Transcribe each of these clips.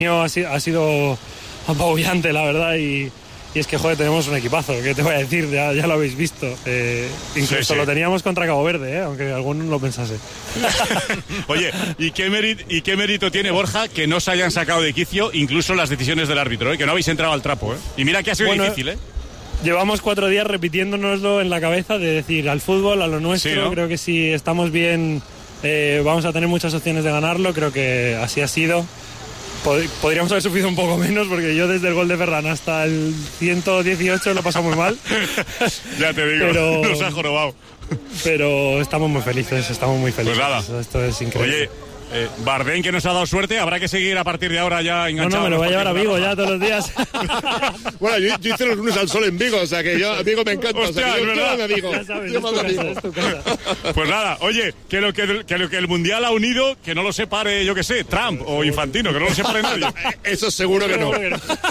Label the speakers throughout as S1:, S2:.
S1: Ha sido apabullante, la verdad, y es que, joder, tenemos un equipazo, ¿qué te voy a decir? Ya lo habéis visto. Incluso lo teníamos contra Cabo Verde, aunque alguno lo pensase.
S2: Oye, ¿y qué mérito tiene, Borja, que no se hayan sacado de quicio incluso las decisiones del árbitro, que no habéis entrado al trapo? Y mira que ha sido difícil,
S1: Llevamos 4 días repitiéndonoslo en la cabeza de decir al fútbol, a lo nuestro. Sí, ¿no? Creo que si estamos bien vamos a tener muchas opciones de ganarlo. Creo que así ha sido. Podríamos haber sufrido un poco menos, porque yo desde el gol de Ferran hasta el 118 lo he pasado muy mal.
S2: Ya te digo, nos ha jorobado.
S1: Pero estamos muy felices.
S2: Pues nada.
S1: Esto es increíble.
S2: Oye, Bardén, que nos ha dado suerte, habrá que seguir a partir de ahora ya enganchado.
S1: No, me lo voy a llevar a Vigo ya todos los días.
S3: Bueno, yo hice los lunes al sol en Vigo, o sea que a Vigo me encanta.
S2: Hostia,
S3: o sea,
S2: que
S3: yo me Vigo.
S1: Ya sabes, es tu casa.
S2: Pues nada, oye, que lo que el Mundial ha unido, que no lo separe, yo que sé, Trump o Infantino, que no lo separe nadie.
S3: Eso seguro que no.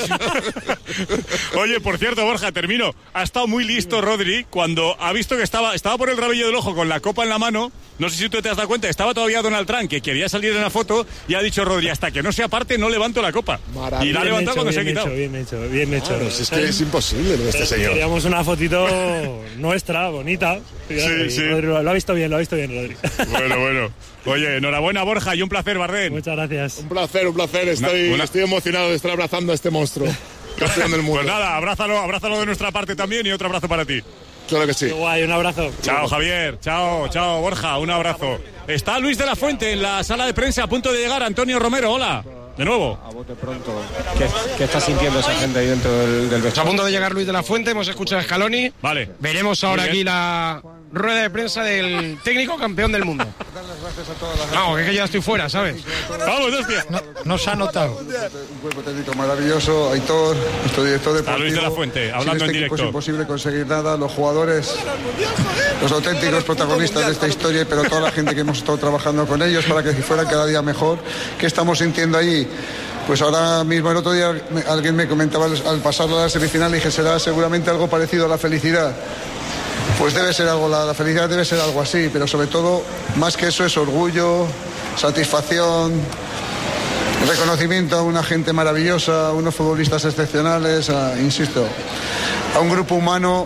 S2: Oye, por cierto, Borja, termino. Ha estado muy listo Rodri cuando ha visto que estaba por el rabillo del ojo con la copa en la mano. No sé si tú te has dado cuenta, estaba todavía Donald Trump, que quería salir en la foto, y ha dicho Rodri, hasta que no se aparte no levanto la copa.
S3: Maravilla.
S2: Y la ha levantado cuando se ha quitado.
S1: Bien hecho.
S3: Claro, es que es imposible de este señor.
S1: Queríamos una fotito nuestra, bonita.
S2: Sí.
S1: Lo ha visto bien, Rodri.
S2: Bueno. Oye, enhorabuena, Borja, y un placer, Bardén.
S1: Muchas gracias.
S3: Un placer. Estoy emocionado de estar abrazando a este monstruo. Campeón del mundo.
S2: Pues nada, abrázalo de nuestra parte también, y otro abrazo para ti.
S3: Claro que sí.
S1: Qué guay, un abrazo.
S2: Chao, Javier. Chao, Borja. Un abrazo. Está Luis de la Fuente en la sala de prensa a punto de llegar. Antonio Romero, hola. De nuevo.
S4: A bote pronto. ¿Qué está sintiendo esa gente ahí dentro del vestuario?
S5: Está a punto de llegar Luis de la Fuente. Hemos escuchado a Scaloni.
S2: Vale.
S5: Veremos ahora aquí la rueda de prensa del técnico campeón del mundo. Vamos, que ya estoy fuera, ¿sabes?
S2: Vamos, hostia.
S5: No se ha notado.
S6: Un cuerpo técnico maravilloso, Aitor, nuestro director deportivo.
S2: A Luis de la Fuente, hablando en directo.
S6: Es imposible conseguir nada, los jugadores, los auténticos protagonistas de esta historia, pero toda la gente que hemos estado trabajando con ellos para que fuera cada día mejor. ¿Qué estamos sintiendo allí? Pues ahora mismo, el otro día alguien me comentaba al pasar a la semifinal, y dije, será seguramente algo parecido a la felicidad. Pues debe ser algo, la felicidad debe ser algo así, pero sobre todo, más que eso, es orgullo, satisfacción, reconocimiento a una gente maravillosa, a unos futbolistas excepcionales, insisto, a un grupo humano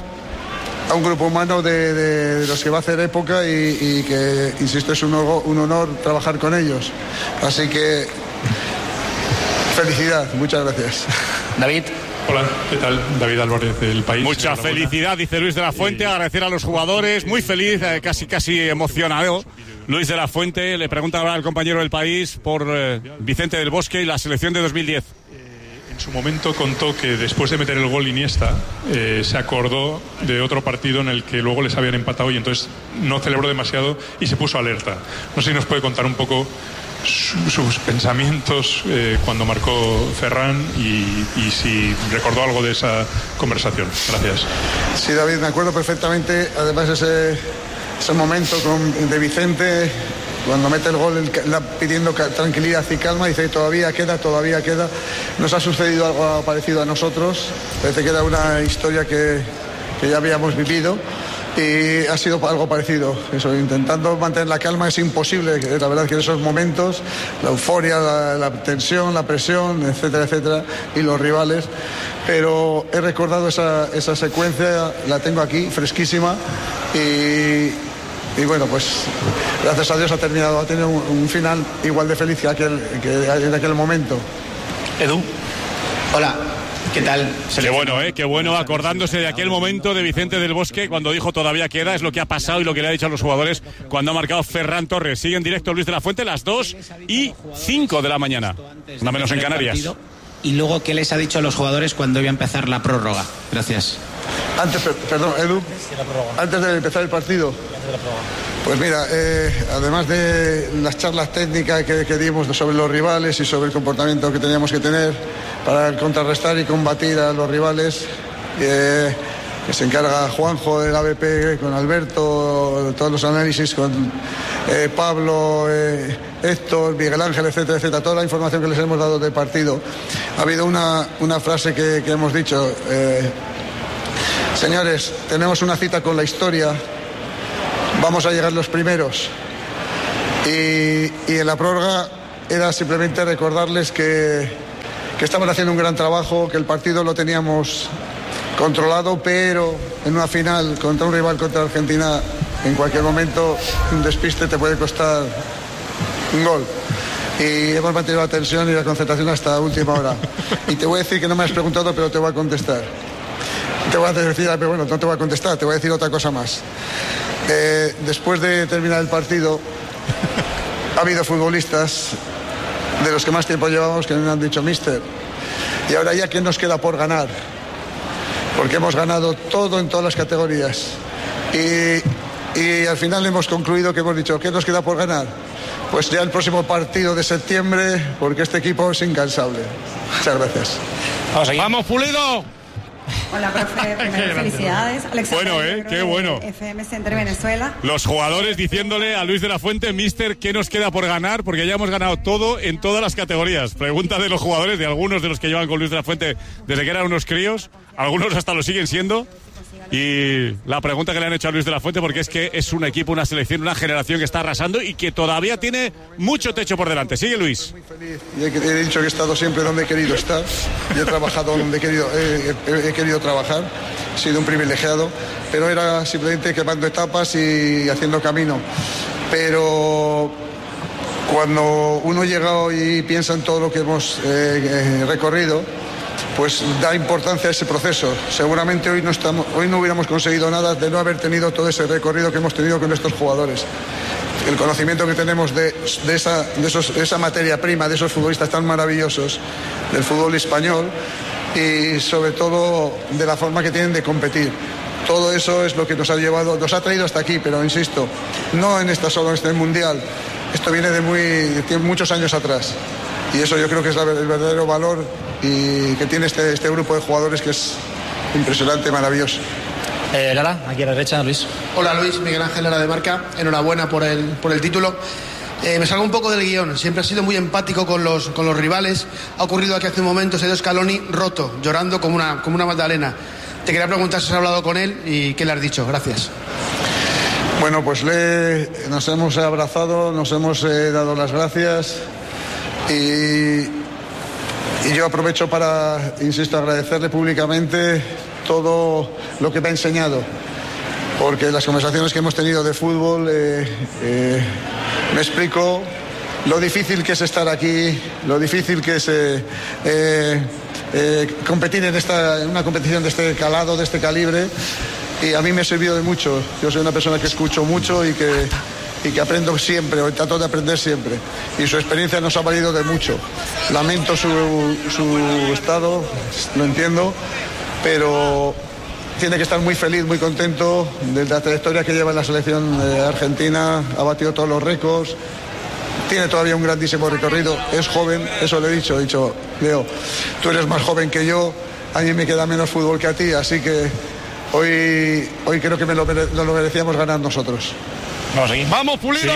S6: de los que va a hacer época y que, insisto, es un honor trabajar con ellos. Así que, felicidad, muchas gracias.
S7: David.
S8: Hola, ¿qué tal? David Álvarez del País.
S2: Mucha felicidad, dice Luis de la Fuente, agradecer a los jugadores, muy feliz, casi emocionado. Luis de la Fuente, le pregunta ahora al compañero del País por Vicente del Bosque y la selección de 2010.
S8: En su momento contó que después de meter el gol Iniesta, se acordó de otro partido en el que luego les habían empatado y entonces no celebró demasiado y se puso alerta. No sé si nos puede contar un poco sus pensamientos cuando marcó Ferran y si recordó algo de esa conversación. Gracias.
S6: Sí, David, me acuerdo perfectamente, además ese momento de Vicente, cuando mete el gol pidiendo tranquilidad y calma, dice todavía queda. Nos ha sucedido algo parecido a nosotros, parece que era una historia que ya habíamos vivido. Y ha sido algo parecido, eso, intentando mantener la calma es imposible, la verdad que en esos momentos, la euforia, la tensión, la presión, etcétera, y los rivales, pero he recordado esa secuencia, la tengo aquí, fresquísima, y bueno, pues gracias a Dios ha tenido un final igual de feliz que en aquel momento.
S7: Edu. Hola. ¿Qué tal?
S2: Qué bueno, acordándose de aquel momento de Vicente del Bosque cuando dijo todavía queda, es lo que ha pasado y lo que le ha dicho a los jugadores cuando ha marcado Ferran Torres. Sigue en directo Luis de la Fuente, las 2:05 de la mañana, una menos en Canarias.
S7: Y luego, ¿qué les ha dicho a los jugadores cuando iba a empezar la prórroga? Gracias.
S6: Edu, antes de empezar el partido. Pues mira, además de las charlas técnicas que dimos sobre los rivales y sobre el comportamiento que teníamos que tener para contrarrestar y combatir a los rivales, que se encarga Juanjo del ABP con Alberto, todos los análisis con Pablo, Héctor, Miguel Ángel, etcétera, toda la información que les hemos dado del partido. Ha habido una frase que hemos dicho, señores, tenemos una cita con la historia, vamos a llegar los primeros. Y en la prórroga era simplemente recordarles que que estaban haciendo un gran trabajo, que el partido lo teníamos controlado, pero en una final contra un rival, contra Argentina, en cualquier momento un despiste te puede costar un gol. Y hemos mantenido la tensión y la concentración hasta última hora. Y te voy a decir que no me has preguntado, pero te voy a contestar. Te voy a decir, pero bueno, no te voy a contestar, te voy a decir otra cosa más. Después de terminar el partido, ha habido futbolistas de los que más tiempo llevamos que me han dicho: míster, y ahora ya, ¿qué nos queda por ganar? Porque hemos ganado todo en todas las categorías. Y al final hemos concluido que hemos dicho: ¿qué nos queda por ganar? Pues ya el próximo partido de septiembre, porque este equipo es incansable. Muchas gracias.
S5: ¡Vamos, Pulido!
S9: Hola, profe. Primero, felicidades. Alexander,
S2: bueno, qué bueno.
S9: FM Center Venezuela.
S2: Los jugadores diciéndole a Luis de la Fuente: míster, ¿qué nos queda por ganar? Porque ya hemos ganado todo en todas las categorías. Pregunta de los jugadores, de algunos de los que llevan con Luis de la Fuente desde que eran unos críos. Algunos hasta lo siguen siendo. Y la pregunta que le han hecho a Luis de la Fuente, porque es que es un equipo, una selección, una generación que está arrasando y que todavía tiene mucho techo por delante. Sigue, Luis.
S6: Muy feliz. Y he dicho que he estado siempre donde he querido estar y he trabajado donde he querido trabajar. He sido un privilegiado, pero era simplemente quemando etapas y haciendo camino. Pero cuando uno llega y piensa en todo lo que hemos recorrido, pues da importancia a ese proceso. Seguramente hoy no hubiéramos conseguido nada de no haber tenido todo ese recorrido que hemos tenido con estos jugadores. El conocimiento que tenemos de esa materia prima, de esos futbolistas tan maravillosos del fútbol español, y sobre todo de la forma que tienen de competir. Todo eso es lo que nos ha traído hasta aquí, pero insisto, no solo en este mundial. Esto viene de muchos años atrás. Y eso yo creo que es el verdadero valor y que tiene este grupo de jugadores, que es impresionante, maravilloso.
S10: Lara, aquí a la derecha, Luis.
S11: Hola, Luis. Miguel Ángel Lara de Marca. Enhorabuena por el título. Me salgo un poco del guión. Siempre ha sido muy empático con los rivales. Ha ocurrido aquí hace un momento, se ha ido Scaloni roto, llorando como una magdalena. Te quería preguntar si has hablado con él y qué le has dicho. Gracias.
S6: Bueno, pues nos hemos abrazado, nos hemos dado las gracias. Y yo aprovecho para, insisto, agradecerle públicamente todo lo que me ha enseñado, porque las conversaciones que hemos tenido de fútbol me explico lo difícil que es estar aquí, lo difícil que es competir en una competición de este calado, de este calibre, y a mí me ha servido de mucho. Yo soy una persona que escucho mucho y que aprendo siempre, o trato de aprender siempre, y su experiencia nos ha valido de mucho. Lamento su estado, lo entiendo, pero tiene que estar muy feliz, muy contento de la trayectoria que lleva en la selección argentina. Ha batido todos los récords, tiene todavía un grandísimo recorrido, es joven, eso le he dicho, Leo, tú eres más joven que yo, a mí me queda menos fútbol que a ti, así que hoy creo que lo merecíamos ganar nosotros.
S5: ¡Vamos, Pulido!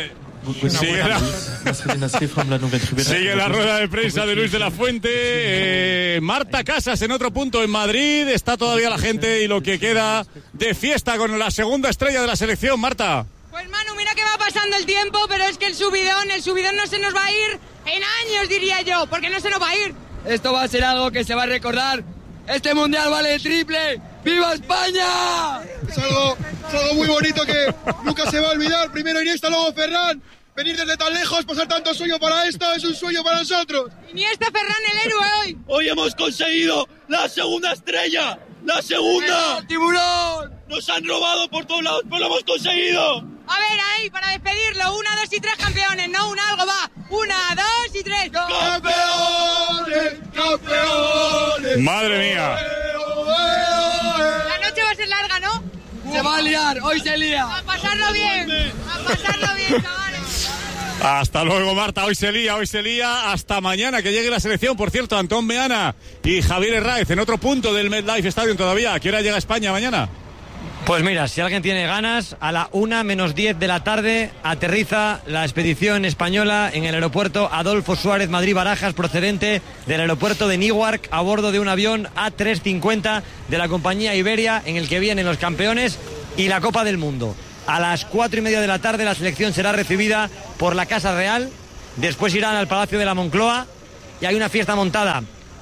S2: Sigue la rueda de prensa de Luis de la Fuente. Marta Casas en otro punto en Madrid. Está todavía la gente y lo que queda de fiesta con la segunda estrella de la selección. Marta.
S12: Pues Manu, mira que va pasando el tiempo, pero es que el subidón no se nos va a ir en años, diría yo, porque no se nos va a ir.
S13: Esto va a ser algo que se va a recordar. Este mundial vale el triple. ¡Viva España!
S14: Es algo muy bonito que nunca se va a olvidar. Primero Iniesta, luego Ferran. Venir desde tan lejos, pasar tanto sueño para esto, es un sueño para nosotros.
S12: Iniesta, Ferran, el héroe hoy.
S15: Hoy hemos conseguido la segunda estrella. ¡La segunda!
S13: ¡El tiburón!
S15: Nos han robado por todos lados, pero lo hemos conseguido.
S12: A ver, ahí, para despedirlo. 1, 2 y 3 campeones, no un algo, va. 1, 2 y 3.
S14: ¡Campeones! ¡Campeones!
S2: ¡Madre mía!
S12: La noche va a ser larga, ¿no?
S13: Se va a liar, hoy se lía.
S12: A pasarlo bien, chavales.
S2: Hasta luego, Marta. Hoy se lía. Hasta mañana que llegue la selección. Por cierto, Antón Meana y Javier Herráez en otro punto del MetLife Stadium todavía. ¿A qué hora llega España mañana?
S16: Pues mira, si alguien tiene ganas, a la 1:10 de la tarde aterriza la expedición española en el aeropuerto Adolfo Suárez Madrid-Barajas, procedente del aeropuerto de Newark, a bordo de un avión A350 de la compañía Iberia, en el que vienen los campeones y la Copa del Mundo. A las 4:30 de la tarde la selección será recibida por la Casa Real, después irán al Palacio de la Moncloa y hay una fiesta montada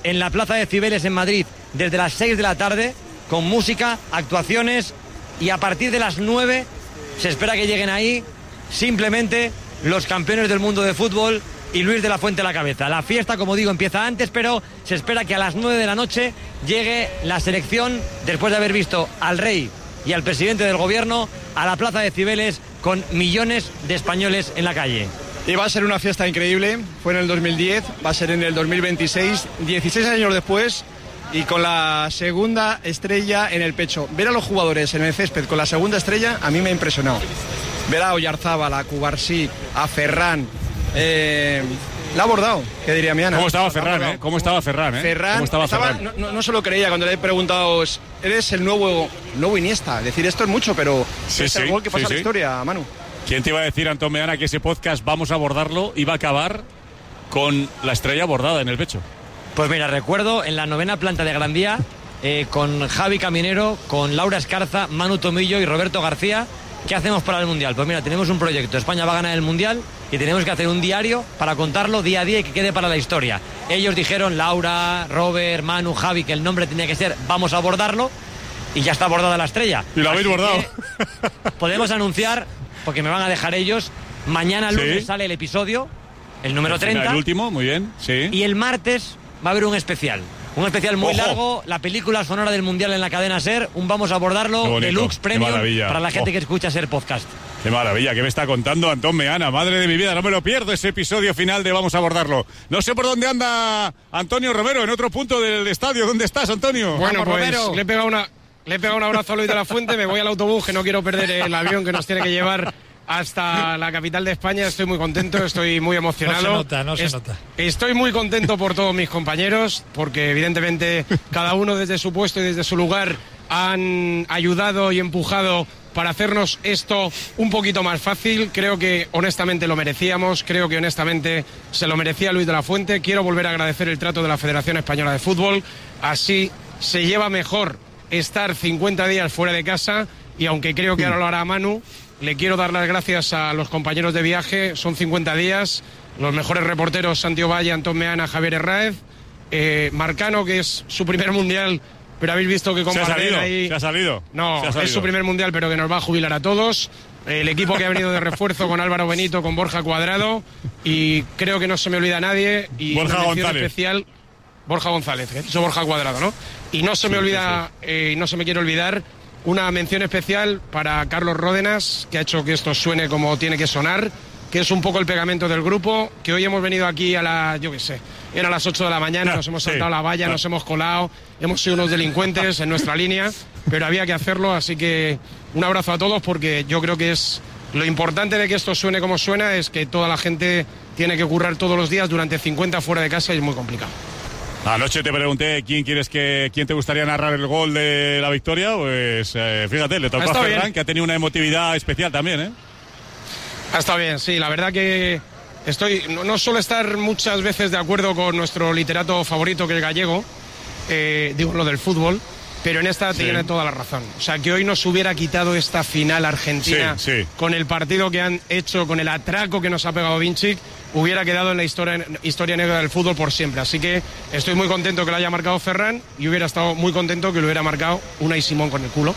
S16: en la Plaza de Cibeles en Madrid desde las 6 de la tarde, con música, actuaciones, y a partir de las 9 se espera que lleguen ahí simplemente los campeones del mundo de fútbol y Luis de la Fuente a la cabeza. La fiesta, como digo, empieza antes, pero se espera que a las 9 de la noche llegue la selección, después de haber visto al rey y al presidente del gobierno, a la Plaza de Cibeles con millones de españoles en la calle.
S17: Y va a ser una fiesta increíble. Fue en el 2010, va a ser en el 2026, 16 años después, y con la segunda estrella en el pecho. Ver a los jugadores en el césped con la segunda estrella a mí me ha impresionado. Ver a Oyarzábal, a Cubarsí, a Ferran. La ha abordado, ¿qué diría mi Ana?
S2: ¿Cómo estaba Ferran, ¿Cómo estaba Ferran,
S17: Ferran, no se lo creía cuando le he preguntado, eres el nuevo Iniesta. Es decir, esto es mucho, pero es el gol que pasa a la historia, Manu.
S2: ¿Quién te iba a decir, Antón Meana, que ese podcast Vamos a abordarlo iba a acabar con la estrella bordada en el pecho?
S16: Pues mira, recuerdo en la 9ª planta de Gran Vía, con Javi Caminero, con Laura Escarza, Manu Tomillo y Roberto García, ¿qué hacemos para el Mundial? Pues mira, tenemos un proyecto, España va a ganar el Mundial y tenemos que hacer un diario para contarlo día a día y que quede para la historia. Ellos dijeron, Laura, Robert, Manu, Javi, que el nombre tenía que ser Vamos a abordarlo, y ya está bordada la estrella.
S2: Y la habéis bordado.
S16: Podemos anunciar, porque me van a dejar ellos, mañana lunes sale el episodio, el número 30.
S2: El último, muy bien, sí.
S16: Y el martes va a haber un especial. Un especial muy largo, la película sonora del Mundial en la cadena SER, un Vamos a abordarlo, deluxe premium para la gente que escucha SER Podcast.
S2: Qué maravilla, ¿qué me está contando Antón Meana? Madre de mi vida, no me lo pierdo ese episodio final de Vamos a abordarlo. No sé por dónde anda Antonio Romero, en otro punto del estadio. ¿Dónde estás, Antonio?
S5: Bueno, pues le he pegado un abrazo a Luis de la Fuente, me voy al autobús, que no quiero perder el avión que nos tiene que llevar hasta la capital de España. Estoy muy contento, estoy muy emocionado.
S18: No se nota.
S5: Estoy muy contento por todos mis compañeros, porque evidentemente cada uno desde su puesto y desde su lugar han ayudado y empujado para hacernos esto un poquito más fácil. Creo que honestamente lo merecíamos, creo que honestamente se lo merecía Luis de la Fuente. Quiero volver a agradecer el trato de la Federación Española de Fútbol. Así se lleva mejor estar 50 días fuera de casa, y aunque creo que ahora lo hará Manu, le quiero dar las gracias a los compañeros de viaje. Son 50 días, los mejores reporteros, Santi Ovalle, Antón Meana, Javier Herráez, Marcano, que es su primer mundial, pero habéis visto que con Bardén ahí...
S2: Se ha salido.
S5: No, es su primer mundial, pero que nos va a jubilar a todos. El equipo que ha venido de refuerzo con Álvaro Benito, con Borja Cuadrado, y creo que no se me olvida nadie. Y
S2: Borja
S5: una mención
S2: González.
S5: especial, Borja González, que ha dicho Borja Cuadrado, ¿no? Y no se me olvida, no se me quiere olvidar, una mención especial para Carlos Ródenas, que ha hecho que esto suene como tiene que sonar, que es un poco el pegamento del grupo, que hoy hemos venido aquí a las 8 de la mañana, nos hemos saltado la valla, nos hemos colado, hemos sido unos delincuentes en nuestra línea, pero había que hacerlo, así que un abrazo a todos, porque yo creo que es lo importante de que esto suene como suena, es que toda la gente tiene que currar todos los días durante 50 fuera de casa y es muy complicado.
S2: Anoche te pregunté quién te gustaría narrar el gol de la victoria, pues fíjate, le tocó a Ferran, bien, que ha tenido una emotividad especial también,
S5: Ha estado bien, sí, la verdad que no suelo estar muchas veces de acuerdo con nuestro literato favorito, que es Gallego, digo lo del fútbol, pero en esta tiene toda la razón. O sea, que hoy nos hubiera quitado esta final argentina con el partido que han hecho, con el atraco que nos ha pegado Vinicic, hubiera quedado en la historia negra del fútbol por siempre. Así que estoy muy contento que lo haya marcado Ferran, y hubiera estado muy contento que lo hubiera marcado Unai Simón con el culo.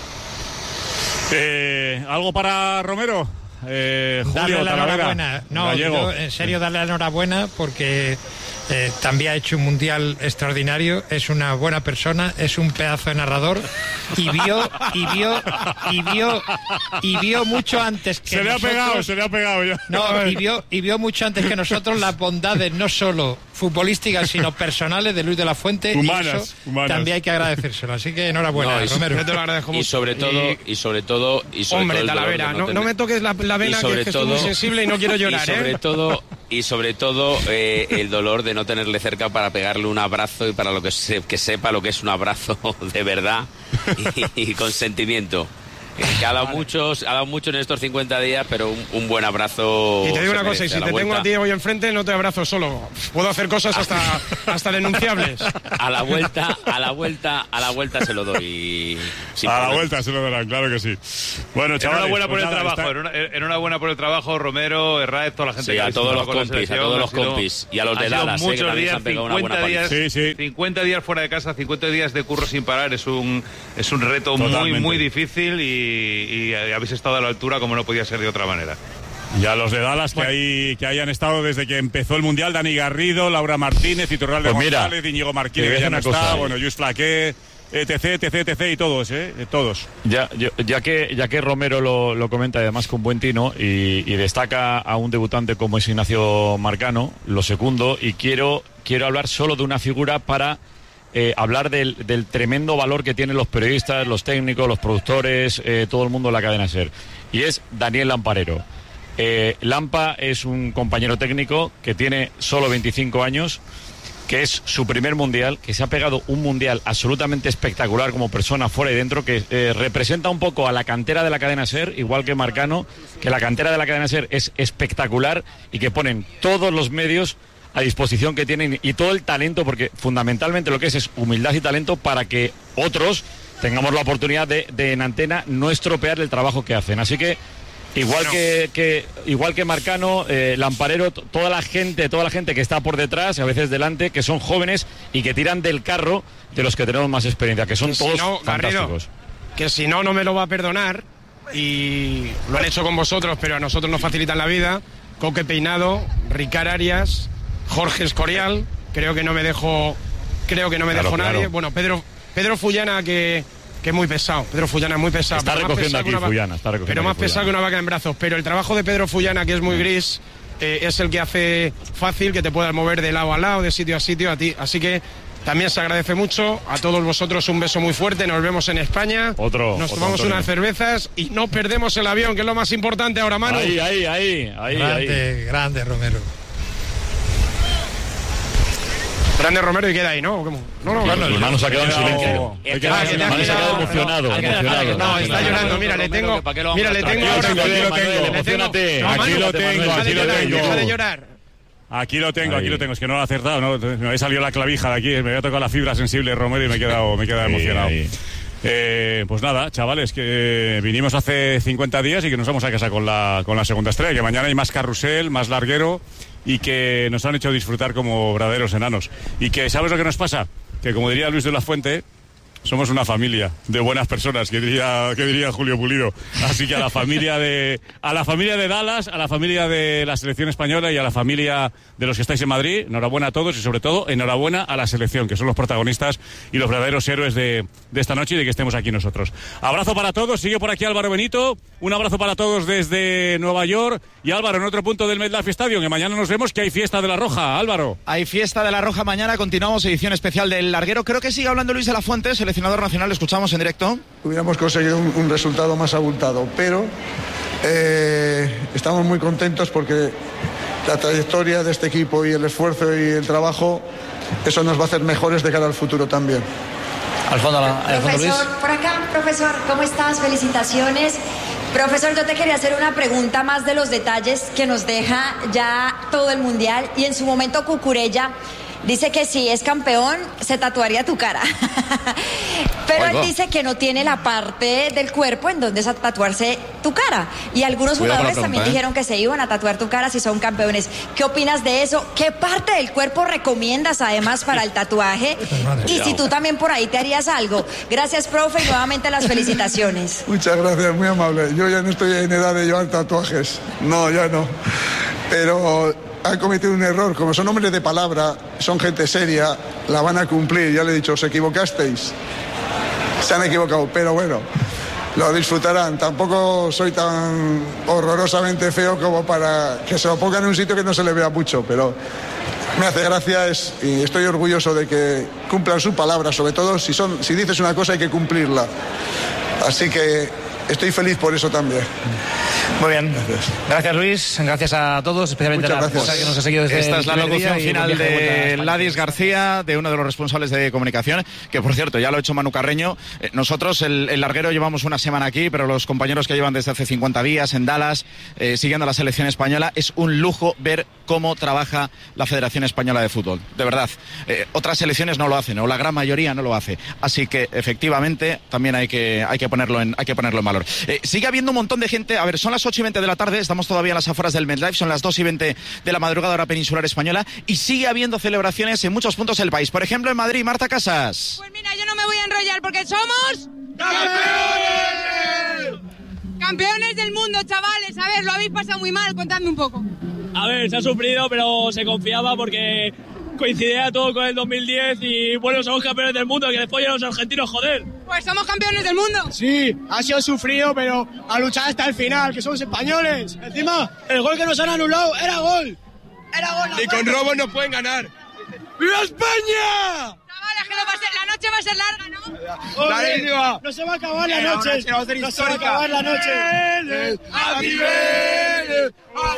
S2: ¿Algo para Romero?
S18: Darle la enhorabuena. No, yo, en serio, darle la enhorabuena, porque también ha hecho un mundial extraordinario, es una buena persona, es un pedazo de narrador, y vio mucho antes que
S2: se le ha pegado ya.
S18: No, y vio mucho antes que nosotros las bondades, no solo futbolísticas, sino personales, de Luis de la Fuente.
S2: Humanas.
S18: También hay que agradecérselo, así que enhorabuena, Romero.
S5: Yo te lo agradezco mucho.
S19: Y sobre todo
S5: hombre, Talavera, no me toques la vena, que estoy muy sensible y no quiero llorar,
S19: y sobre todo el dolor de no tenerle cerca para pegarle un abrazo, y para que sepa lo que es un abrazo de verdad y con sentimiento. Que ha dado mucho en estos 50 días, pero un buen abrazo.
S5: Y te digo una cosa, y si te tengo a ti hoy enfrente, no te abrazo solo. Puedo hacer cosas hasta denunciables.
S19: A la vuelta se lo doy.
S2: La vuelta se lo darán, claro que sí. Bueno, chavales,
S20: enhorabuena por el trabajo, enhorabuena por el trabajo, Romero, Herráez, toda la gente.
S19: Sí, a todos los compis, y a los de Dallas,
S20: muchos días, 50 días fuera de casa, 50 días de curro sin parar, es un reto muy difícil y habéis estado a la altura como no podía ser de otra manera.
S2: Y a los de Dallas que hayan estado desde que empezó el Mundial, Dani Garrido, Laura Martínez, Iturralde González, Íñigo Martínez, que ya no está, Lluís Flaqué, etc. y todos, todos.
S21: Ya que Romero lo comenta además con buen tino y destaca a un debutante como es Ignacio Marcano, lo segundo, y quiero hablar solo de una figura para hablar del tremendo valor que tienen los periodistas, los técnicos, los productores, todo el mundo de la cadena SER, y es Daniel Lamparero. Lampa es un compañero técnico que tiene solo 25 años, que es su primer mundial, que se ha pegado un mundial absolutamente espectacular como persona fuera y dentro, que representa un poco a la cantera de la cadena SER, igual que Marcano, que la cantera de la cadena SER es espectacular y que ponen todos los medios a disposición que tienen y todo el talento, porque fundamentalmente lo que es humildad y talento para que otros tengamos la oportunidad de en antena no estropear el trabajo que hacen. Así que igual que Marcano, Lamparero, toda la gente que está por detrás, a veces delante, que son jóvenes y que tiran del carro de los que tenemos más experiencia, que son todos fantásticos.
S5: Garrido, que si no me lo va a perdonar, y lo han hecho con vosotros, pero a nosotros nos facilitan la vida. Coque Peinado, Ricard Arias, Jorge Escorial, creo que no me dejo nadie. Bueno, Pedro Fullana, que es muy pesado. Pedro Fullana es muy pesado.
S21: Está recogiendo aquí Fullana.
S5: Pero más pesado que una vaca en brazos. Pero el trabajo de Pedro Fullana, que es muy gris, es el que hace fácil que te puedas mover de lado a lado, de sitio a sitio a ti. Así que también se agradece mucho. A todos vosotros un beso muy fuerte. Nos vemos en España. Nos tomamos unas cervezas y no perdemos el avión, que es lo más importante ahora, Manu.
S21: Ahí.
S18: Grande, Romero.
S5: Grande Romero, y queda ahí, ¿no? No,
S21: Manu se ha quedado en silencio. Manu se ha quedado emocionado.
S5: No, está llorando, mira, le tengo
S2: Emocionate. Aquí lo tengo.
S5: Deja de llorar.
S2: Aquí lo tengo, es que no lo he acertado, ¿no? Me he salido la clavija de aquí, me había tocado la fibra sensible Romero y me he quedado emocionado. Pues nada, chavales, que vinimos hace 50 días y que nos vamos a casa con la segunda estrella, que mañana hay más carrusel, más larguero y que nos han hecho disfrutar como verdaderos enanos. Y que, ¿sabes lo que nos pasa? Que, como diría Luis de la Fuente, somos una familia de buenas personas, que diría Julio Pulido. Así que a la familia de Dallas, a la familia de la selección española y a la familia de los que estáis en Madrid, enhorabuena a todos y sobre todo enhorabuena a la selección, que son los protagonistas y los verdaderos héroes de esta noche y de que estemos aquí nosotros. Abrazo para todos, sigue por aquí Álvaro Benito, un abrazo para todos desde Nueva York y Álvaro en otro punto del MetLife Stadium, que mañana nos vemos que hay fiesta de la Roja. Álvaro.
S22: Hay fiesta de la Roja mañana, continuamos edición especial del larguero, creo que sigue hablando Luis de la Fuente, seleccionador nacional, escuchamos en directo.
S6: Hubiéramos conseguido un resultado más abultado, pero estamos muy contentos porque la trayectoria de este equipo y el esfuerzo y el trabajo, eso nos va a hacer mejores de cara al futuro también.
S10: Al fondo
S9: Profesor,
S10: Luis.
S9: por acá, profesor, ¿cómo estás? Felicitaciones. Profesor, yo te quería hacer una pregunta más de los detalles que nos deja ya todo el Mundial, y en su momento Cucurella dice que si es campeón se tatuaría tu cara. Pero él dice que no tiene la parte del cuerpo en donde es a tatuarse tu cara. Y algunos jugadores también dijeron que se iban a tatuar tu cara si son campeones. ¿Qué opinas de eso? ¿Qué parte del cuerpo recomiendas además para el tatuaje? Y si tú también por ahí te harías algo. Gracias, profe, y nuevamente las felicitaciones.
S6: Muchas gracias, muy amable. Yo ya no estoy en edad de llevar tatuajes. No, ya no. Pero han cometido un error, como son hombres de palabra, son gente seria, la van a cumplir. Ya le he dicho, os equivocasteis, se han equivocado, pero bueno, lo disfrutarán. Tampoco soy tan horrorosamente feo como para que se lo pongan en un sitio que no se le vea mucho, pero me hace gracia y estoy orgulloso de que cumplan su palabra, sobre todo si dices una cosa hay que cumplirla. Así que estoy feliz por eso también.
S22: Muy bien. Gracias, Luis. Gracias a todos, especialmente a la prensa que nos ha seguido desde Esta es la locución final de Ladis García, de uno de los responsables de comunicación, que por cierto, ya lo ha hecho Manu Carreño. Nosotros, el larguero, llevamos una semana aquí, pero los compañeros que llevan desde hace 50 días en Dallas, siguiendo la selección española, es un lujo ver cómo trabaja la Federación Española de Fútbol. De verdad. Otras selecciones no lo hacen, o la gran mayoría no lo hace. Así que, efectivamente, también hay que ponerlo en valor. Sigue habiendo un montón de gente. A ver, son las 8:20 de la tarde, estamos todavía en las afueras del MetLife, son las 2:20 de la madrugada hora peninsular española, y sigue habiendo celebraciones en muchos puntos del país. Por ejemplo, en Madrid, Marta Casas.
S12: Pues mira, yo no me voy a enrollar porque somos...
S15: ¡Campeones!
S12: Campeones del mundo, chavales. A ver, lo habéis pasado muy mal, contadme un poco.
S1: A ver, se ha sufrido, pero se confiaba porque coincidía todo con el 2010 y bueno, somos campeones del mundo, que después los argentinos, joder.
S12: Pues somos campeones del mundo.
S3: Sí, ha sido sufrido, pero a luchar hasta el final, que somos españoles. Encima, el gol que nos han anulado era gol. Era gol.
S1: Y con robos nos pueden ganar.
S3: ¡Viva España!
S12: Chavales, que la noche va a ser larga, ¿no?
S3: ¡Hombre! No se va a acabar la noche. No se va a acabar la noche.
S15: ¡A nivel!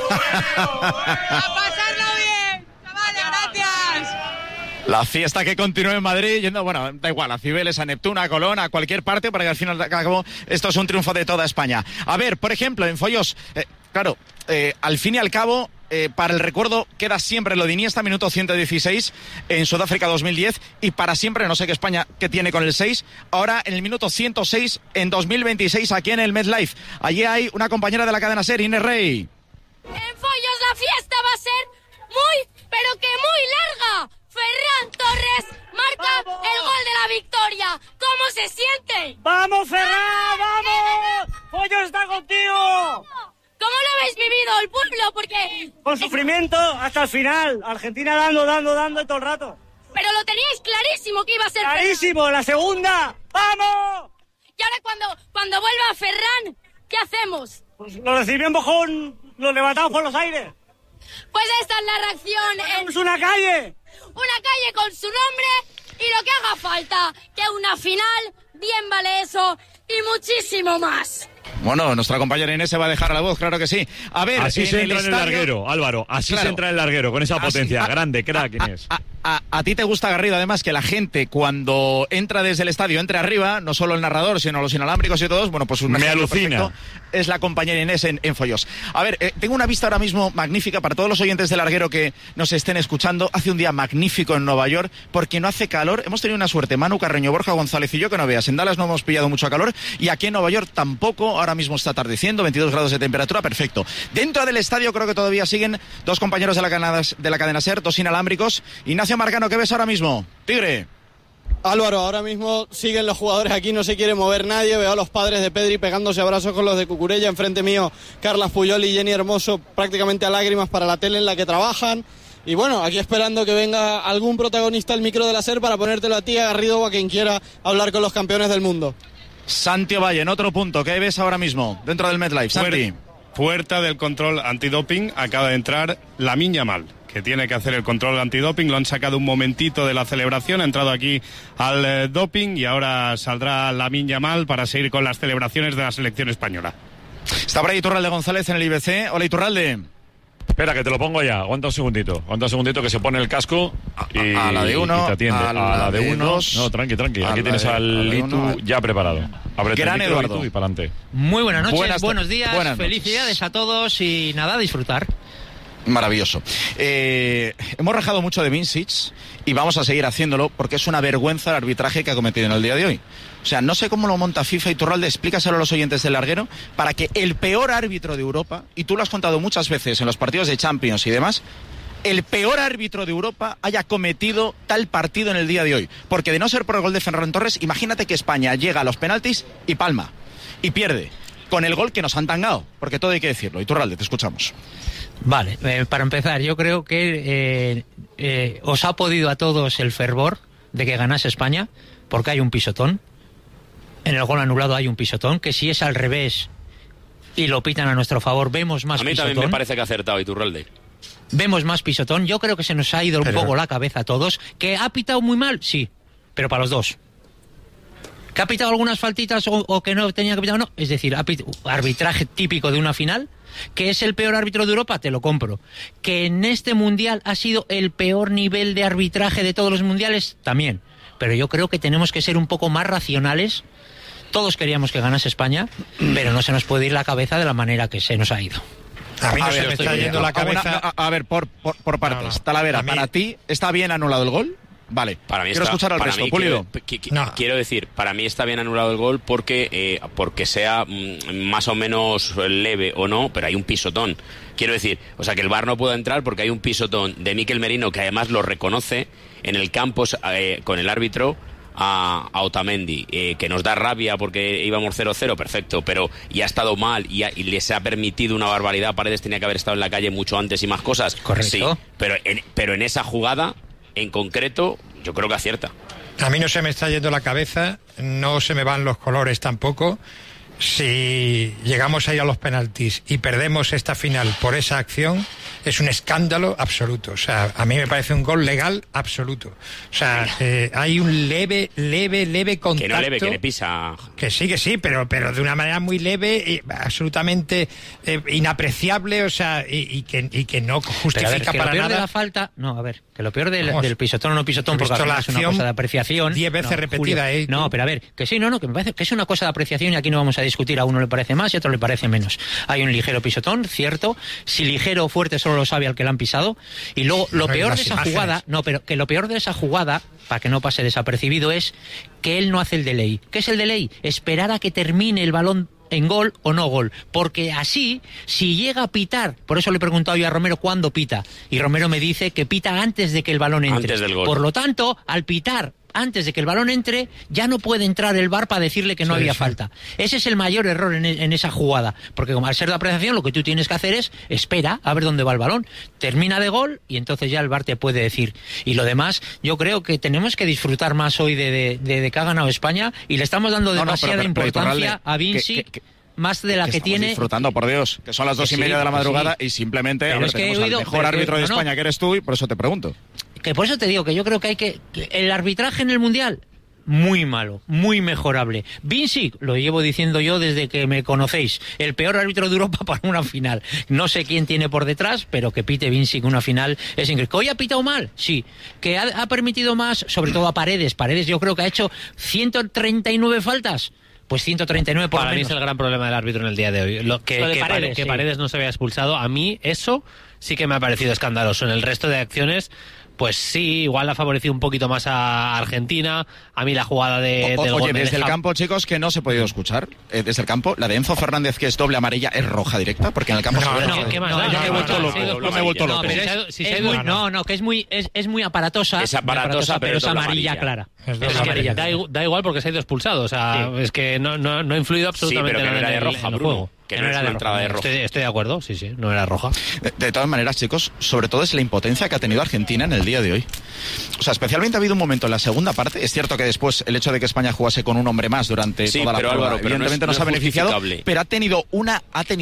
S12: ¡A pasarlo bien! Chavales, gracias.
S22: La fiesta que continúa en Madrid, yendo, bueno, da igual, a Cibeles, a Neptuno, a Colón, a cualquier parte, para que al final de cabo esto es un triunfo de toda España. A ver, por ejemplo, en Foyos, claro, al fin y al cabo, para el recuerdo queda siempre lo de Iniesta, minuto 116 en Sudáfrica 2010, y para siempre, no sé qué España que tiene con el 6, ahora en el minuto 106 en 2026 aquí en el MetLife. Allí hay una compañera de la cadena SER, Inés Rey.
S23: En Foyos la fiesta va a ser muy, pero que muy larga. Ferran Torres marca el gol de la victoria. ¿Cómo se siente?
S24: ¡Vamos, Ferran! ¡Vamos! ¡Foyos está contigo!
S23: ¿Cómo lo habéis vivido el pueblo? Porque...
S24: Con sufrimiento hasta el final. Argentina dando todo el rato.
S23: Pero lo teníais clarísimo que iba a ser
S24: ¡clarísimo!
S23: Ferran.
S24: ¡La segunda! ¡Vamos!
S23: Y ahora cuando vuelva Ferran, ¿qué hacemos?
S24: Pues lo recibimos lo levantamos por los aires.
S23: Pues esta es la reacción
S24: ¡Es una calle!
S23: Una calle con su nombre y lo que haga falta, que una final, bien vale eso y muchísimo más.
S22: Bueno, nuestra compañera Inés se va a dejar la voz, claro que sí. A ver,
S21: así se entra en el larguero, Álvaro, así claro, se entra en el larguero, con esa potencia, grande, crack, Inés.
S22: A ti te gusta, Garrido, además, que la gente cuando entra desde el estadio entre arriba, no solo el narrador, sino los inalámbricos y todos, bueno, pues un
S21: me alucina.
S22: Es la compañera Inés en Foyos. A ver, tengo una vista ahora mismo magnífica para todos los oyentes del larguero que nos estén escuchando. Hace un día magnífico en Nueva York, porque no hace calor. Hemos tenido una suerte, Manu Carreño, Borja González y yo, que no veas. En Dallas no hemos pillado mucho calor, y aquí en Nueva York tampoco. Ahora mismo está atardeciendo, 22 grados de temperatura, perfecto. Dentro del estadio creo que todavía siguen dos compañeros de la cadena SER, dos inalámbricos. Ignacio Marcano, ¿qué ves ahora mismo? Tigre.
S25: Álvaro, ahora mismo siguen los jugadores aquí, no se quiere mover nadie. Veo a los padres de Pedri pegándose abrazos con los de Cucurella. Enfrente mío, Carlas Puyol y Jenny Hermoso prácticamente a lágrimas para la tele en la que trabajan. Y bueno, aquí esperando que venga algún protagonista al micro de la SER para ponértelo a ti, a Garrido, o a quien quiera hablar con los campeones del mundo.
S22: Santi Valle, en otro punto, ¿qué ves ahora mismo dentro del MetLife? Santi.
S26: Puerta del control antidoping, acaba de entrar Lamine Yamal, que tiene que hacer el control antidoping. Lo han sacado un momentito de la celebración, ha entrado aquí al doping y ahora saldrá Lamine Yamal para seguir con las celebraciones de la selección española.
S22: Está por ahí Iturralde González en el IBC. Hola, Iturralde.
S21: Espera, que te lo pongo ya. Aguanta un segundito que se pone el casco y,
S22: a la de uno,
S21: y te atiende. A la de uno. Dos, no, tranqui. Aquí tienes al Itu ya preparado. Ábrete
S22: Gran
S21: el micro,
S22: Eduardo.
S21: y para adelante.
S27: Muy buenas noches, buenos
S22: días,
S27: días, felicidades a todos y nada, a disfrutar.
S22: Maravilloso. Hemos rajado mucho de Vincic y vamos a seguir haciéndolo porque es una vergüenza el arbitraje que ha cometido en el día de hoy. O sea, no sé cómo lo monta FIFA. Iturralde, explícaselo a los oyentes del larguero para que el peor árbitro de Europa, y tú lo has contado muchas veces en los partidos de Champions y demás, el peor árbitro de Europa haya cometido tal partido en el día de hoy. Porque de no ser por el gol de Ferran Torres, imagínate que España llega a los penaltis y palma, y pierde, con el gol que nos han tangado, porque todo hay que decirlo. Iturralde, te escuchamos.
S27: Vale, para empezar, yo creo que os ha podido a todos el fervor de que ganase España, porque hay un pisotón. En el gol anulado hay un pisotón, que si es al revés y lo pitan a nuestro favor, vemos más pisotón.
S19: A mí también me parece que ha acertado Iturralde.
S27: Vemos más pisotón. Yo creo que se nos ha ido un poco la cabeza a todos. ¿Que ha pitado muy mal? Sí, pero para los dos. ¿Que ha pitado algunas faltitas o que no tenía que pitar? No, es decir, arbitraje típico de una final. ¿Que es el peor árbitro de Europa? Te lo compro. ¿Que en este mundial ha sido el peor nivel de arbitraje de todos los mundiales? También. Pero yo creo que tenemos que ser un poco más racionales. Todos queríamos que ganase España, pero no se nos puede ir la cabeza de la manera que se nos ha ido.
S20: A mí no se me está yendo la cabeza.
S22: A ver, por partes. No. Talavera, ¿para ti está bien anulado el gol? Vale,
S19: para mí
S22: quiero escuchar al resto. Pulido.
S19: Quiero decir, para mí está bien anulado el gol porque sea más o menos leve o no, pero hay un pisotón. Quiero decir, o sea, que el VAR no puede entrar porque hay un pisotón de Mikel Merino, que además lo reconoce en el campo con el árbitro, a Otamendi, que nos da rabia porque íbamos 0-0, perfecto, pero y ha estado mal y les ha permitido una barbaridad. Paredes tenía que haber estado en la calle mucho antes y más cosas.
S27: Correcto.
S19: Sí, pero en esa jugada en concreto, yo creo que acierta.
S18: A mí no se me está yendo la cabeza, no se me van los colores tampoco. Si llegamos a ir a los penaltis y perdemos esta final por esa acción, es un escándalo absoluto. O sea, a mí me parece un gol legal absoluto. O sea, hay un leve contacto.
S19: Que no leve, que le pisa.
S18: Que sí, pero de una manera muy leve y absolutamente inapreciable, o sea, y que no justifica para nada.
S27: De la falta, no, a ver, que lo peor del pisotón o no pisotón, porque
S18: la
S27: es una cosa de apreciación.
S18: 10 veces repetida,
S27: Julio, no, pero a ver, que sí, que me parece que es una cosa de apreciación y aquí no vamos a discutir, a uno le parece más y a otro le parece menos. Hay un ligero pisotón, cierto, si ligero o fuerte solo lo sabe al que le han pisado, y luego lo peor de esa jugada, lo peor de esa jugada, para que no pase desapercibido, es que él no hace el delay. ¿Qué es el delay? Esperar a que termine el balón en gol o no gol, porque así, si llega a pitar, por eso le he preguntado yo a Romero cuándo pita, y Romero me dice que pita antes de que el balón entre.
S19: Antes del gol.
S27: Por lo tanto, al pitar antes de que el balón entre, ya no puede entrar el VAR para decirle que no había falta. Ese es el mayor error en esa jugada, porque como al ser de apreciación, lo que tú tienes que hacer es espera a ver dónde va el balón, termina de gol y entonces ya el VAR te puede decir. Y lo demás, yo creo que tenemos que disfrutar más hoy de que ha ganado España y le estamos dando demasiada importancia a Vinci. Más de la que tiene.
S22: Disfrutando, por Dios, que son las 2:30 de la madrugada y simplemente tenemos al mejor árbitro de España que eres tú y por eso te pregunto.
S27: Que por eso te digo que yo creo que el arbitraje en el Mundial, muy malo, muy mejorable. Vinci, lo llevo diciendo yo desde que me conocéis, el peor árbitro de Europa para una final. No sé quién tiene por detrás, pero que pite Vinci una final es increíble. ¿Que hoy ha pitado mal? Sí. ¿Que ha permitido más? Sobre todo a Paredes. Paredes yo creo que ha hecho 139 faltas. Pues 139 por
S4: Para
S27: menos.
S4: mí es el gran problema del árbitro en el día de hoy. Que Paredes no se había expulsado. A mí eso sí que me ha parecido escandaloso. En el resto de acciones, pues sí, igual ha favorecido un poquito más a Argentina. A mí la jugada del gol.
S22: Oye, desde el campo, chicos, que no se ha podido escuchar. Desde el campo, la de Enzo Fernández, que es doble amarilla, es roja directa, porque en el campo
S4: ¿qué más?
S22: yo me he vuelto loco.
S27: Que es muy aparatosa.
S19: Es aparatosa, pero es
S27: amarilla clara.
S4: Da igual porque se ha ido expulsado. O sea, es que no ha influido absolutamente
S19: nada
S4: en el
S19: juego. Que no era la entrada de roja.
S4: Estoy de acuerdo, sí, no era roja.
S22: De todas maneras, chicos, sobre todo es la impotencia que ha tenido Argentina en el día de hoy. O sea, especialmente ha habido un momento en la segunda parte. Es cierto que después el hecho de que España jugase con un hombre más durante toda la prueba,
S19: Álvaro,
S22: evidentemente nos ha beneficiado, pero ha tenido una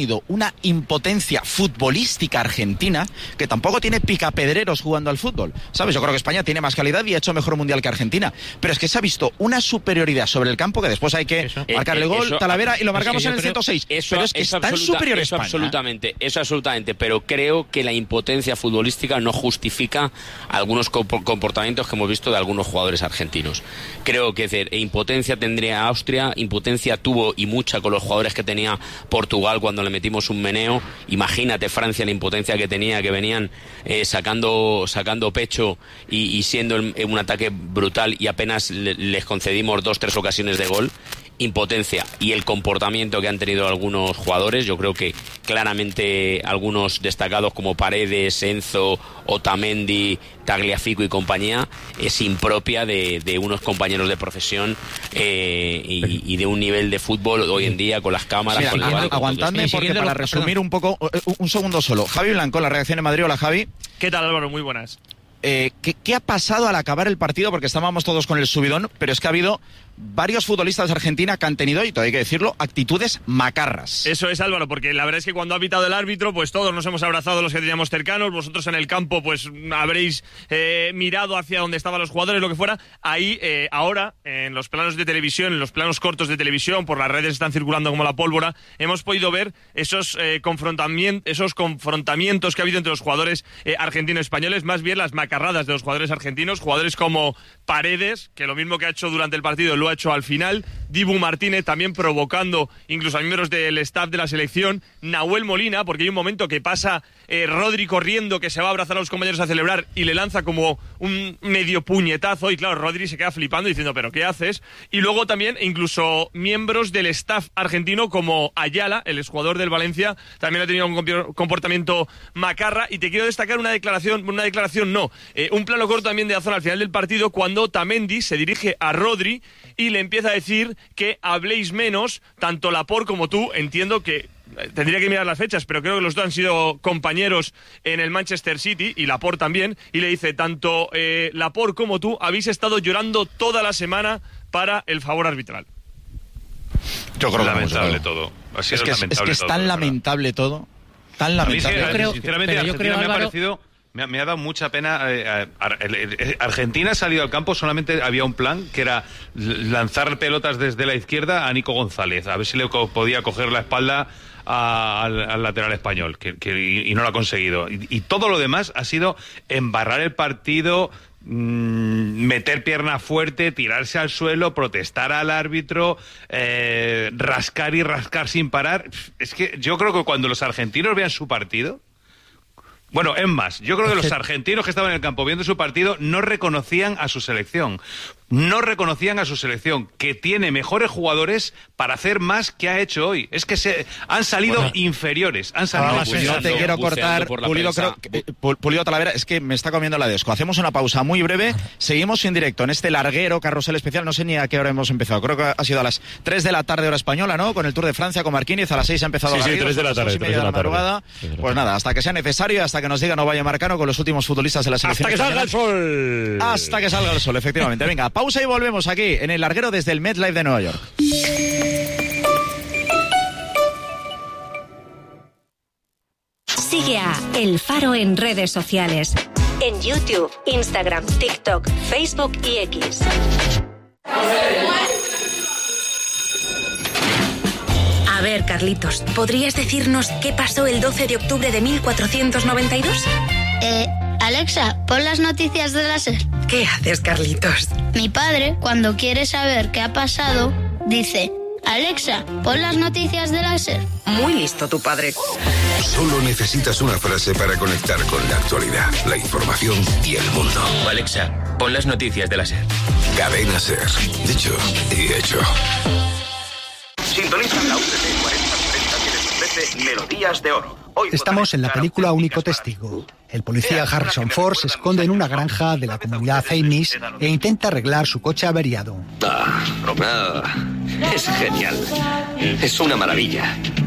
S22: impotencia futbolística argentina que tampoco tiene picapedreros jugando al fútbol. ¿Sabes? Yo creo que España tiene más calidad y ha hecho mejor mundial que Argentina. Pero es que se ha visto una superioridad sobre el campo que después hay que marcar el gol, Talavera, y lo marcamos en el 106. Pero es que es tan superior España.
S19: Eso absolutamente, pero creo que la impotencia futbolística no justifica algunos comportamientos que hemos visto de algunos jugadores argentinos. Creo que impotencia tendría Austria, impotencia tuvo y mucha con los jugadores que tenía Portugal cuando le metimos un meneo. Imagínate Francia la impotencia que tenía, que venían sacando pecho y siendo un ataque brutal y apenas les concedimos 2-3 ocasiones de gol. Impotencia y el comportamiento que han tenido algunos jugadores, yo creo que claramente algunos destacados como Paredes, Enzo, Otamendi, Tagliafico y compañía, es impropia de unos compañeros de profesión y de un nivel de fútbol hoy en día con las cámaras.
S22: Mira,
S19: con el VAR,
S22: aguantadme porque para resumir un poco, un segundo solo. Javi Blanco, la reacción en Madrid. Hola, Javi.
S7: ¿Qué tal, Álvaro? Muy buenas.
S22: ¿qué ha pasado al acabar el partido? Porque estábamos todos con el subidón, pero es que ha habido varios futbolistas de Argentina que han tenido, y todo hay que decirlo, actitudes macarras.
S7: Eso es, Álvaro, porque la verdad es que cuando ha pitado el árbitro, pues todos nos hemos abrazado los que teníamos cercanos, vosotros en el campo pues habréis mirado hacia donde estaban los jugadores, lo que fuera. Ahí, ahora, en los planos de televisión, en los planos cortos de televisión, por las redes están circulando como la pólvora, hemos podido ver esos confrontamientos que ha habido entre los jugadores argentino-españoles, más bien las macarradas de los jugadores argentinos, jugadores como Paredes, que lo mismo que ha hecho durante el partido lo ha hecho al final, Dibu Martínez también provocando incluso a miembros del staff de la selección, Nahuel Molina, porque hay un momento que pasa Rodri corriendo, que se va a abrazar a los compañeros a celebrar y le lanza como un medio puñetazo, y claro, Rodri se queda flipando diciendo, ¿pero qué haces? Y luego también incluso miembros del staff argentino como Ayala, el exjugador del Valencia, también ha tenido un comportamiento macarra. Y te quiero destacar un plano corto también de la zona al final del partido, cuando Otamendi se dirige a Rodri y le empieza a decir que habléis menos, tanto Laporte como tú. Entiendo que tendría que mirar las fechas, pero creo que los dos han sido compañeros en el Manchester City, y Laporte también, y le dice, tanto Laporte como tú habéis estado llorando toda la semana para el favor arbitral.
S22: Yo creo que
S20: lamentable todo. Es que
S22: es tan lamentable todo. Tan lamentable.
S20: Sinceramente, Argentina me ha parecido... Me ha dado mucha pena. Argentina ha salido al campo, solamente había un plan, que era lanzar pelotas desde la izquierda a Nico González, a ver si le podía coger la espalda al lateral español, y no lo ha conseguido. Y todo lo demás ha sido embarrar el partido, meter pierna fuerte, tirarse al suelo, protestar al árbitro, rascar y rascar sin parar. Es que yo creo que cuando los argentinos vean su partido... Bueno, es más, yo creo que los argentinos que estaban en el campo viendo su partido no reconocían a su selección. Que tiene mejores jugadores para hacer más que ha hecho hoy. Es que han salido inferiores.
S22: No te quiero cortar, Pulido Talavera, es que me está comiendo la desco. Hacemos una pausa muy breve, seguimos en directo en este larguero carrusel especial. No sé ni a qué hora hemos empezado, creo que ha sido a las 3 de la tarde hora española, ¿no? Con el Tour de Francia con Marquínez, a las 6 ha empezado
S21: Sí, 3 de la tarde, 3 de la
S22: madrugada. Pues nada, hasta que sea necesario, hasta que nos diga Valle Marcano con los últimos futbolistas de la selección.
S21: ¡Hasta que salga el sol!
S22: Hasta que salga el sol, efectivamente. Venga, pausa y volvemos aquí en el larguero desde el MetLife de Nueva York.
S8: Sigue a El Faro en redes sociales. En YouTube, Instagram, TikTok, Facebook y X. A ver, Carlitos, ¿podrías decirnos qué pasó el 12 de octubre de 1492?
S11: Alexa, pon las noticias de la SER.
S8: ¿Qué haces, Carlitos?
S11: Mi padre, cuando quiere saber qué ha pasado, dice: Alexa, pon las noticias de la SER.
S8: Muy listo tu padre.
S13: Solo necesitas una frase para conectar con la actualidad, la información y el mundo.
S14: Alexa, pon las noticias de la SER.
S13: Cadena SER. Dicho y hecho.
S16: Sintoniza la UTC 4030 que les ofrece Melodías de Oro.
S17: Estamos en la película Único Testigo. El policía Harrison Ford se esconde en una granja de la comunidad Amish e intenta arreglar su coche averiado.
S16: Es genial. Es una maravilla.